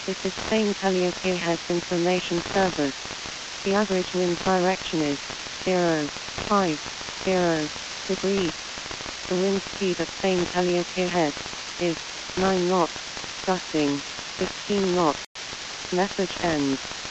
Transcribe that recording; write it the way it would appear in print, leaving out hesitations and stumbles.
This is Spain Calliope Heads Information Service. The average wind direction is 050 degrees. The wind speed at Spain Calliope Heads is 9 knots, gusting 15 knots. Message ends.